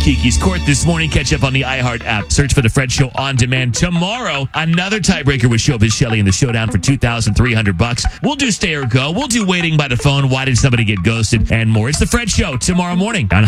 Kiki's Court this morning. Catch up on the iHeart app. Search for The Fred Show on demand. Tomorrow, another tiebreaker with Showbiz Shelley in the showdown for $2,300. We'll do Stay or Go. We'll do Waiting by the Phone. Why did somebody get ghosted? And more. It's The Fred Show tomorrow morning on